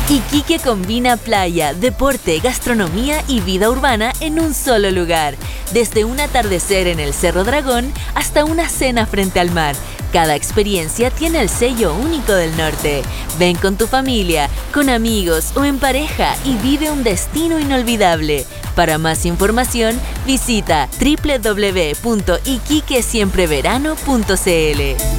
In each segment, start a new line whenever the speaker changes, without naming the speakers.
Iquique combina playa, deporte, gastronomía y vida urbana en un solo lugar. Desde un atardecer en el Cerro Dragón hasta una cena frente al mar. Cada experiencia tiene el sello único del norte. Ven con tu familia, con amigos o en pareja y vive un destino inolvidable. Para más información, visita www.iquiquesiempreverano.cl.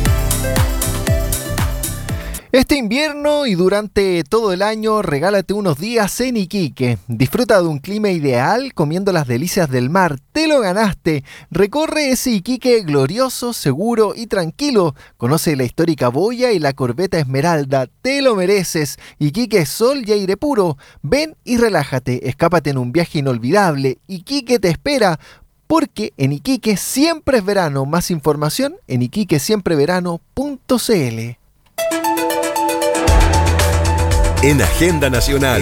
Este invierno y durante todo el año, regálate unos días en Iquique. Disfruta de un clima ideal comiendo las delicias del mar. ¡Te lo ganaste! Recorre ese Iquique glorioso, seguro y tranquilo. Conoce la histórica boya y la corbeta Esmeralda. ¡Te lo mereces! Iquique es sol y aire puro. Ven y relájate. Escápate en un viaje inolvidable. Iquique te espera. Porque en Iquique siempre es verano. Más información en iquiquesiempreverano.cl.
En Agenda Nacional.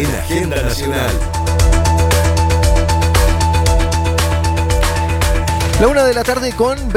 La 1:00 con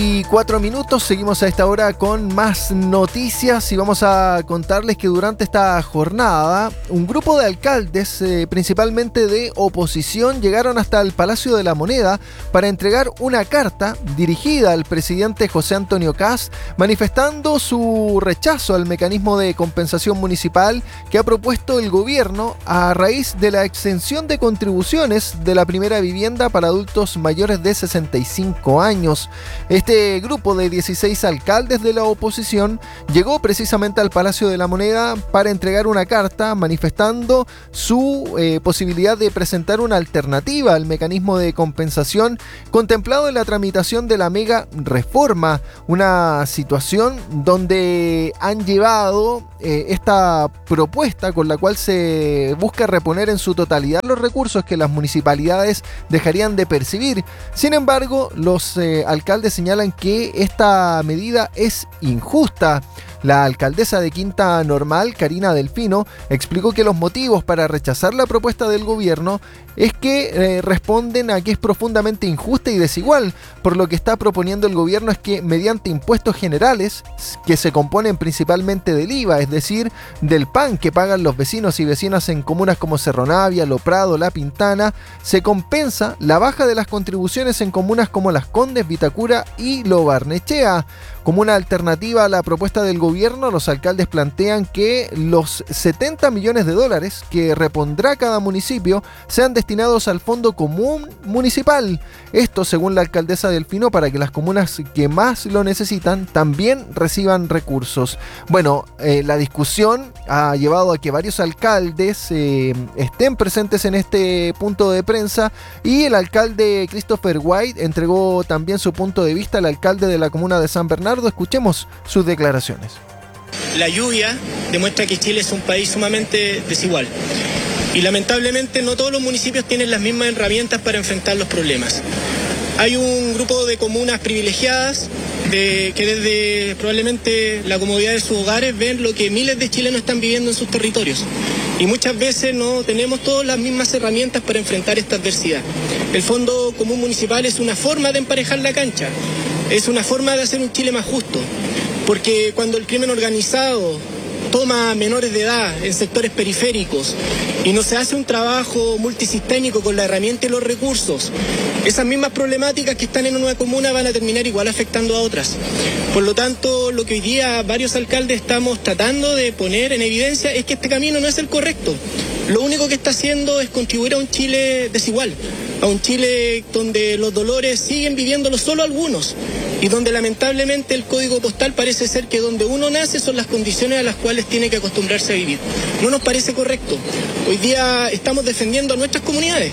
24 minutos. Seguimos a esta hora con más noticias y vamos a contarles que durante esta jornada un grupo de alcaldes, principalmente de oposición, llegaron hasta el Palacio de la Moneda para entregar una carta dirigida al presidente José Antonio Kast, manifestando su rechazo al mecanismo de compensación municipal que ha propuesto el gobierno a raíz de la exención de contribuciones de la primera vivienda para adultos mayores de 65 años. Este grupo de 16 alcaldes de la oposición llegó precisamente al Palacio de la Moneda para entregar una carta manifestando su posibilidad de presentar una alternativa al mecanismo de compensación contemplado en la tramitación de la mega reforma, una situación donde han llevado esta propuesta con la cual se busca reponer en su totalidad los recursos que las municipalidades dejarían de percibir. Sin embargo, los alcaldes señalan que esta medida es injusta. La alcaldesa de Quinta Normal, Karina Delfino, explicó que los motivos para rechazar la propuesta del gobierno es que responden a que es profundamente injusta y desigual. Por lo que está proponiendo el gobierno es que mediante impuestos generales, que se componen principalmente del IVA, es decir, del PAN que pagan los vecinos y vecinas en comunas como Cerro Navia, Lo Prado, La Pintana, se compensa la baja de las contribuciones en comunas como Las Condes, Vitacura y Lo Barnechea. Como una alternativa a la propuesta del gobierno, los alcaldes plantean que los 70 millones de dólares que repondrá cada municipio sean destinados al Fondo Común Municipal. Esto, según la alcaldesa Delfino, para que las comunas que más lo necesitan también reciban recursos. Bueno, la discusión ha llevado a que varios alcaldes estén presentes en este punto de prensa y el alcalde Christopher White entregó también su punto de vista al alcalde de la comuna de San Bernardo. Escuchemos sus declaraciones.
La lluvia demuestra que Chile es un país sumamente desigual y lamentablemente no todos los municipios tienen las mismas herramientas para enfrentar los problemas. Hay un grupo de comunas privilegiadas que desde probablemente la comodidad de sus hogares ven lo que miles de chilenos están viviendo en sus territorios. Y muchas veces no tenemos todas las mismas herramientas para enfrentar esta adversidad. El Fondo Común Municipal es una forma de emparejar la cancha, es una forma de hacer un Chile más justo, porque cuando el crimen organizado toma a menores de edad en sectores periféricos y no se hace un trabajo multisistémico con la herramienta y los recursos, esas mismas problemáticas que están en una comuna van a terminar igual afectando a otras. Por lo tanto, lo que hoy día varios alcaldes estamos tratando de poner en evidencia es que este camino no es el correcto. Lo único que está haciendo es contribuir a un Chile desigual, a un Chile donde los dolores siguen viviéndolos solo algunos y donde lamentablemente el código postal parece ser que donde uno nace son las condiciones a las cuales tiene que acostumbrarse a vivir. No nos parece correcto. Hoy día estamos defendiendo a nuestras comunidades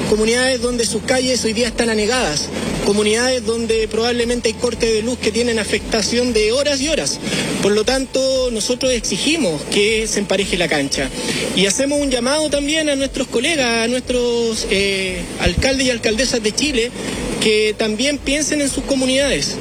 donde sus calles hoy día están anegadas, comunidades donde probablemente hay cortes de luz que tienen afectación de horas y horas. Por lo tanto, nosotros exigimos que se empareje la cancha y hacemos un llamado también a nuestros colegas, a nuestros alcaldes y alcaldesas de Chile, que también piensen en sus comunidades,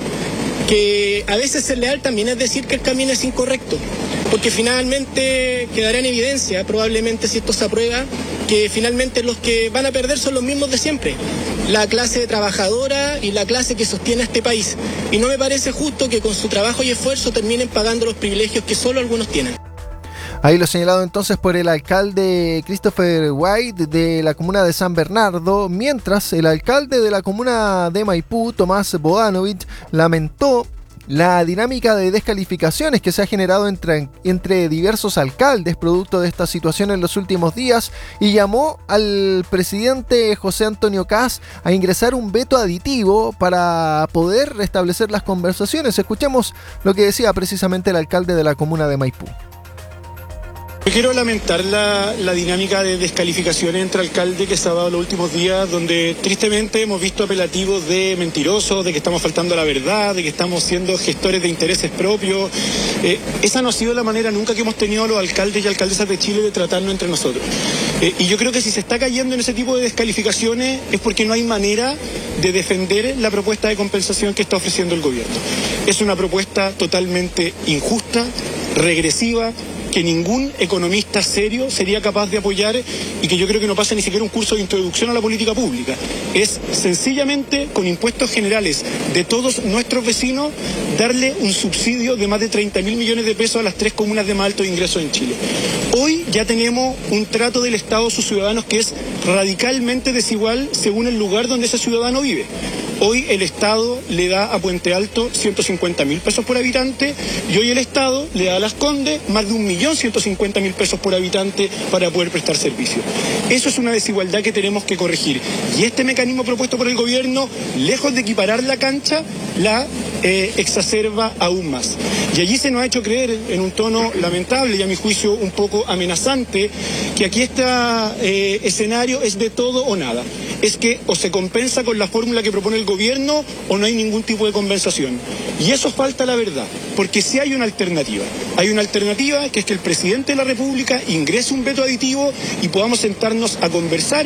que a veces ser leal también es decir que el camino es incorrecto, porque finalmente quedará en evidencia, probablemente si esto se aprueba, que finalmente los que van a perder son los mismos de siempre, la clase trabajadora y la clase que sostiene a este país. Y no me parece justo que con su trabajo y esfuerzo terminen pagando los privilegios que solo algunos tienen.
Ahí lo señalado entonces por el alcalde Christopher White de la comuna de San Bernardo, mientras el alcalde de la comuna de Maipú, Tomás Bodanovich, lamentó la dinámica de descalificaciones que se ha generado entre diversos alcaldes producto de esta situación en los últimos días y llamó al presidente José Antonio Kast a ingresar un veto aditivo para poder restablecer las conversaciones. Escuchemos lo que decía precisamente el alcalde de la comuna de Maipú.
Yo quiero lamentar la dinámica de descalificaciones entre alcaldes que se ha dado los últimos días, donde tristemente hemos visto apelativos de mentirosos, de que estamos faltando a la verdad, de que estamos siendo gestores de intereses propios. Esa no ha sido la manera nunca que hemos tenido los alcaldes y alcaldesas de Chile de tratarnos entre nosotros. Y yo creo que si se está cayendo en ese tipo de descalificaciones es porque no hay manera de defender la propuesta de compensación que está ofreciendo el gobierno. Es una propuesta totalmente injusta, regresiva, que ningún economista serio sería capaz de apoyar y que yo creo que no pasa ni siquiera un curso de introducción a la política pública. Es sencillamente con impuestos generales de todos nuestros vecinos darle un subsidio de más de 30.000 millones de pesos a las 3 comunas de más alto ingreso en Chile. Hoy ya tenemos un trato del Estado a sus ciudadanos que es radicalmente desigual según el lugar donde ese ciudadano vive. Hoy el Estado le da a Puente Alto 150.000 pesos por habitante y hoy el Estado le da a Las Condes más de 1.150.000 pesos por habitante para poder prestar servicio. Eso es una desigualdad que tenemos que corregir. Y este mecanismo propuesto por el gobierno, lejos de equiparar la cancha, la exacerba aún más. Y allí se nos ha hecho creer en un tono lamentable y a mi juicio un poco amenazante que aquí este escenario es de todo o nada. Es que o se compensa con la fórmula que propone el gobierno o no hay ningún tipo de compensación. Y eso falta la verdad, porque sí hay una alternativa. Hay una alternativa que es que el presidente de la República ingrese un veto aditivo y podamos sentarnos a conversar